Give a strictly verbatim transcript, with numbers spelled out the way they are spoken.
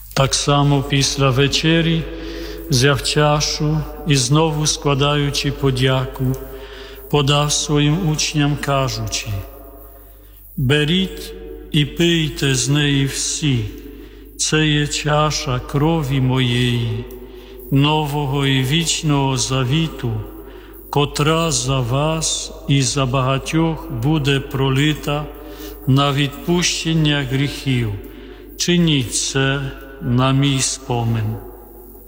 Так само після вечері взяв чашу і знову, складаючи подяку, подав своїм учням, кажучи: «Беріть і пийте з неї всі, це є чаша крові моєї, нового і вічного завіту, котра за вас і за багатьох буде пролита на відпущення гріхів. Чиніть це на мій спомин».